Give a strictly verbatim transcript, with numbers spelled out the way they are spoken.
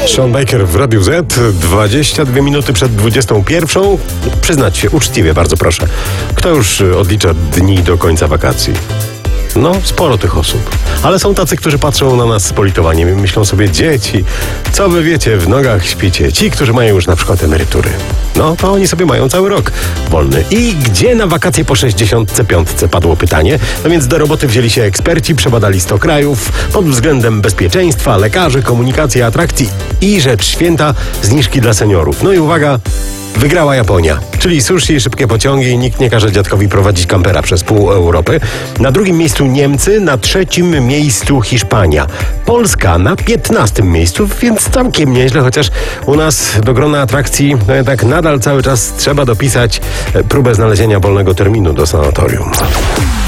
Sean Baker w Radiu Z, dwadzieścia dwie minuty przed dwudziestą pierwszą. Przyznać się, uczciwie, bardzo proszę. Kto już odlicza dni do końca wakacji? No, sporo tych osób. Ale są tacy, którzy patrzą na nas z politowaniem i myślą sobie: dzieci, co wy wiecie, w nogach śpicie. Ci, którzy mają już na przykład emerytury. No, to oni sobie mają cały rok wolny. I gdzie na wakacje po sześćdziesiątce piątce padło pytanie. No więc do roboty wzięli się eksperci, przebadali sto krajów pod względem bezpieczeństwa, lekarzy, komunikacji, atrakcji i rzecz święta, zniżki dla seniorów. No i uwaga, wygrała Japonia. Czyli sushi, szybkie pociągi i nikt nie każe dziadkowi prowadzić kampera przez pół Europy. Na drugim miejscu Niemcy, na trzecim miejscu Hiszpania. Polska na piętnastym miejscu, więc całkiem nieźle, chociaż u nas do grona atrakcji no jednak nadal cały czas trzeba dopisać próbę znalezienia wolnego terminu do sanatorium.